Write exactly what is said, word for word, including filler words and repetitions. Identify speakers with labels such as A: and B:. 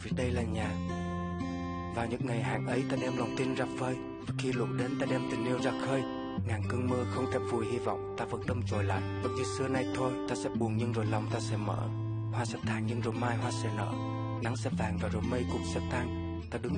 A: vì đây là nhà. Vào những ngày hạn ấy ta đem lòng tin ra phơi, và khi lụt đến ta đem tình yêu ra khơi. Ngàn cơn mưa không thể vùi hy vọng, ta vẫn tâm trồi lại. Vẫn như xưa nay thôi, ta sẽ buồn nhưng rồi lòng ta sẽ mở. Hoa sẽ tàn nhưng rồi mai hoa sẽ nở. Nắng sẽ vàng và rồi mây cũng sẽ tan. Ta đứng